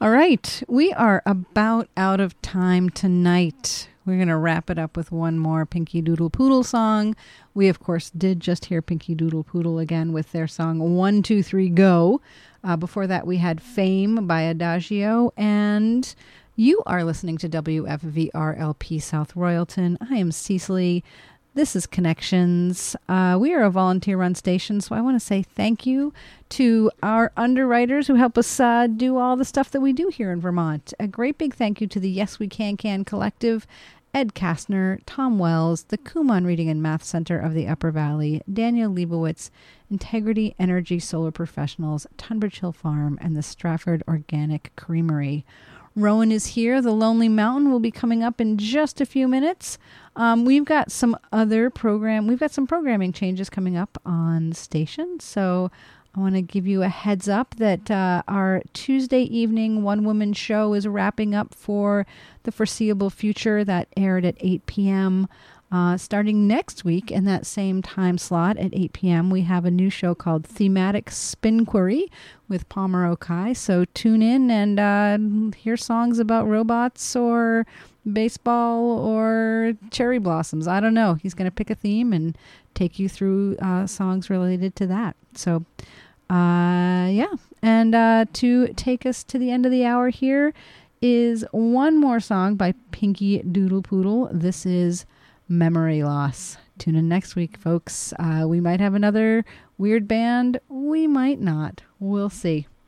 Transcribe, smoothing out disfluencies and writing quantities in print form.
All right, we are about out of time tonight. We're going to wrap it up with one more Pinky Doodle Poodle song. We, of course, did just hear Pinky Doodle Poodle again with their song 1, 2, 3, Go. Before that, we had Fame by Adagio. And you are listening to WFVRLP South Royalton. I am Cecily. This is Connections. We are a volunteer-run station, so I want to say thank you to our underwriters who help us do all the stuff that we do here in Vermont. A great big thank you to the Yes We Can Collective, Ed Kastner, Tom Wells, the Kumon Reading and Math Center of the Upper Valley, Daniel Leibowitz, Integrity Energy Solar Professionals, Tunbridge Hill Farm, and the Stratford Organic Creamery. Rowan is here. The Lonely Mountain will be coming up in just a few minutes. We've got some programming changes coming up on the station. So I want to give you a heads up that our Tuesday evening one-woman show is wrapping up for the foreseeable future. That aired at 8 p.m. Starting next week in that same time slot at 8 p.m., we have a new show called Thematic Spinquery with Palmer Okai. So tune in and hear songs about robots or baseball or cherry blossoms. I don't know. He's going to pick a theme and take you through songs related to that. So, yeah. And to take us to the end of the hour here is one more song by Pinky Doodle Poodle. This is Memory Loss. Tune in next week, folks. We might have another weird band. We might not. We'll see.